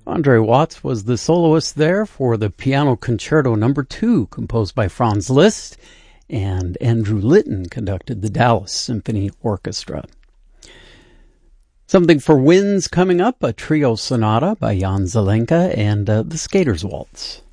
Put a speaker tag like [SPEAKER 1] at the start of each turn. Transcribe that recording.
[SPEAKER 1] Andre Watts was the soloist there for the Piano Concerto No. 2, composed by Franz Liszt, and Andrew Litton conducted the Dallas Symphony Orchestra. Something for Winds coming up, a trio sonata by Jan Zelenka and the Skater's Waltz.